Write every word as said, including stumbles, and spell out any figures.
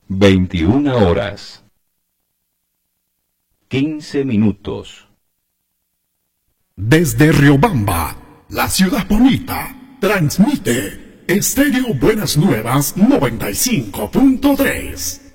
veintiuna horas, quince minutos. Desde Riobamba, la ciudad bonita, transmite Estéreo Buenas Nuevas noventa y cinco punto tres.